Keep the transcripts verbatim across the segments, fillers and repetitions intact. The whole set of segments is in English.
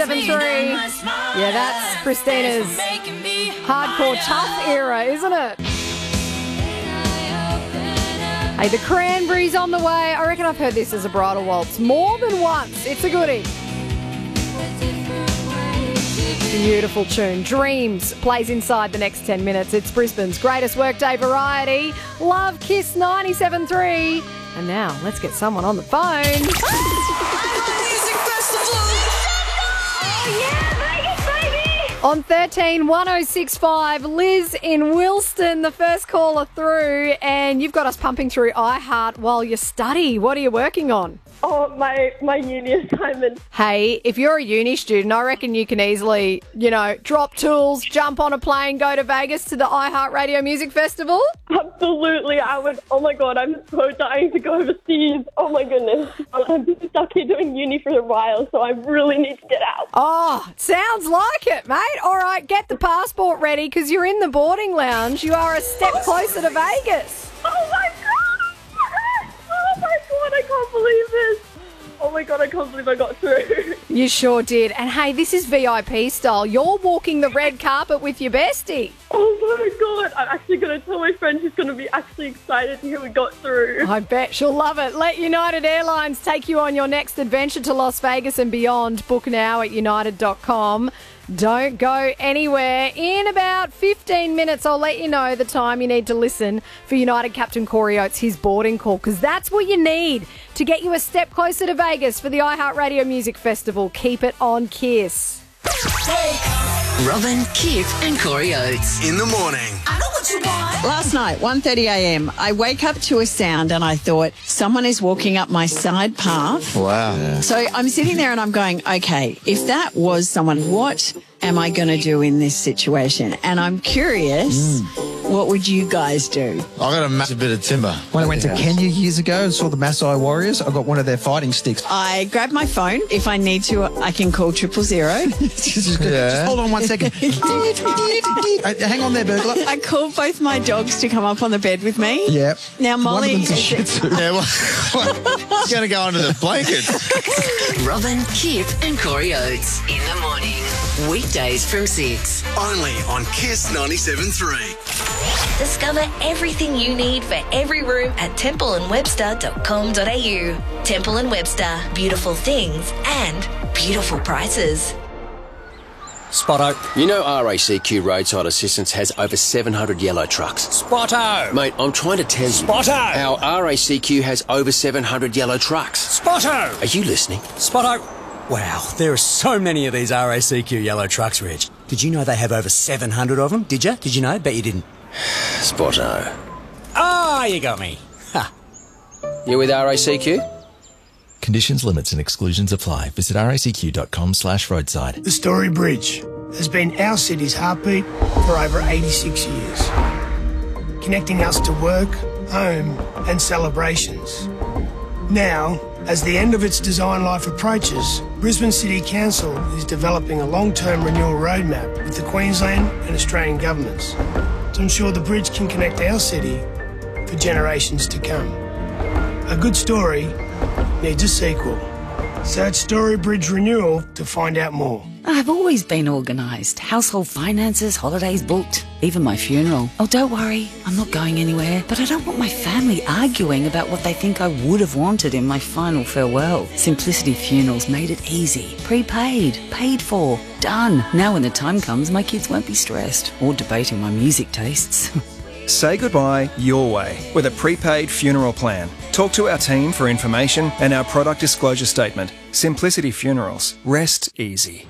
ninety-seven point three. Yeah, that's Christina's hardcore tough era, isn't it? Hey, the Cranberries on the way. I reckon I've heard this as a bridal waltz more than once. It's a goodie. Beautiful tune. Dreams plays inside the next ten minutes. It's Brisbane's greatest workday variety. Love Kiss ninety-seven point three. And now, let's get someone on the phone. Music Festival! Oh yeah, Vegas, baby! On thirteen one oh six five, Liz in Wilston, the first caller through, and you've got us pumping through iHeart while you study. What are you working on? Oh, my, my uni assignment. Hey, if you're a uni student, I reckon you can easily, you know, drop tools, jump on a plane, go to Vegas to the iHeartRadio Music Festival. Absolutely. I would, oh my God, I'm so dying to go overseas. Oh my goodness. I'm just stuck here doing uni for a while, so I really need to get out. Oh, sounds like it, mate. All right, get the passport ready because you're in the boarding lounge. You are a step closer to Vegas. Oh my God. Oh my God, I can't believe this. Oh my God, I can't believe I got through. You sure did. And hey, this is V I P style. You're walking the red carpet with your bestie. Oh my God, I'm actually going to tell my friend she's going to be actually excited to hear we got through. I bet she'll love it. Let United Airlines take you on your next adventure to Las Vegas and beyond. Book now at united dot com. Don't go anywhere. In about fifteen minutes, I'll let you know the time you need to listen for United Captain Corey Oates, his boarding call, because that's what you need to get you a step closer to Vegas for the iHeartRadio Music Festival. Keep it on Kiss. Robin, Kip and Corey Oates. In the morning. I know what you want. Last night, one thirty a m, I wake up to a sound and I thought, someone is walking up my side path. Wow. Yeah. So I'm sitting there and I'm going, okay, if that was someone, what am I going to do in this situation? And I'm curious, mm. what would you guys do? I got a massive bit of timber. When I went to Kenya years ago and saw the Maasai warriors, I got one of their fighting sticks. I grab my phone. If I need to, I can call triple zero. just, yeah. just hold on one second. Hang on there, burglar. I call both my dogs to come up on the bed with me. Yep. Now, Molly... One of them's a Shih Tzu. Yeah, well, it's going to go under the blankets. Robin, Kip and Corey Oates. In the morning. Weekdays from six. Only on Kiss ninety-seven point three. Discover everything you need for every room at temple and webster dot com dot a u. Temple and Webster. Beautiful things and beautiful prices. Spotto. You know R A C Q Roadside Assistance has over seven hundred yellow trucks. Spotto. Mate, I'm trying to tell you. Spotto. Our R A C Q has over seven hundred yellow trucks. Spotto. Are you listening? Spotto. Wow, there are so many of these R A C Q yellow trucks, Reg. Did you know they have over seven hundred of them? Did you? Did you know? Bet you didn't. Spotto. Ah, you got me. Ha. You with R A C Q? Conditions, limits and exclusions apply. Visit racq.com slash roadside. The Story Bridge has been our city's heartbeat for over eighty-six years, connecting us to work, home and celebrations. Now, as the end of its design life approaches, Brisbane City Council is developing a long-term renewal roadmap with the Queensland and Australian governments to ensure the bridge can connect our city for generations to come. A good story needs a sequel. Search Story Bridge Renewal to find out more. I've always been organised. Household finances, holidays booked, even my funeral. Oh, don't worry, I'm not going anywhere. But I don't want my family arguing about what they think I would have wanted in my final farewell. Simplicity Funerals made it easy. Prepaid, paid for, done. Now when the time comes, my kids won't be stressed or debating my music tastes. Say goodbye your way with a prepaid funeral plan. Talk to our team for information and our product disclosure statement. Simplicity Funerals. Rest easy.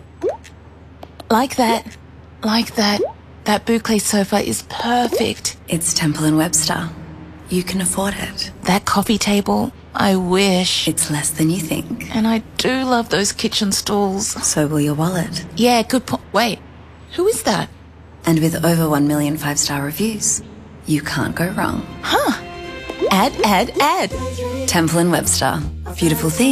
Like that. Like that. That boucle sofa is perfect. It's Temple and Webster. You can afford it. That coffee table, I wish. It's less than you think. And I do love those kitchen stools. So will your wallet. Yeah, good point. Wait, who is that? And with over one million five-star reviews, you can't go wrong. Huh. Add, add, add. Temple and Webster. Beautiful things.